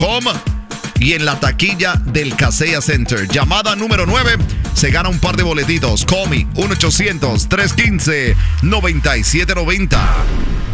y en la taquilla del Kaseya Center. Llamada número 9, se gana un par de boletitos. Call me, 1-800-315-9790.